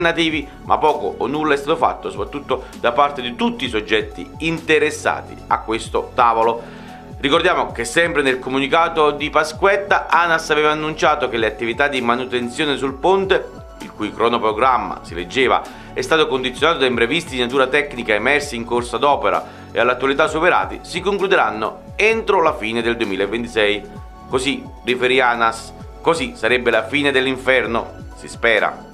alternativi, ma poco o nulla è stato fatto, soprattutto da parte di tutti i soggetti interessati a questo tavolo. Ricordiamo che sempre nel comunicato di Pasquetta, ANAS aveva annunciato che le attività di manutenzione sul ponte, il cui cronoprogramma, si leggeva, è stato condizionato da imprevisti di natura tecnica emersi in corsa d'opera e all'attualità superati, si concluderanno entro la fine del 2026. Così riferì ANAS, così sarebbe la fine dell'inferno, si spera.